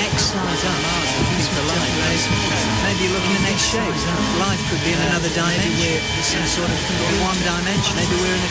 next size up. Looking for life. Maybe you're looking at next shape. Life could be in another dimension. We're some sort of one dimension. Maybe we're in a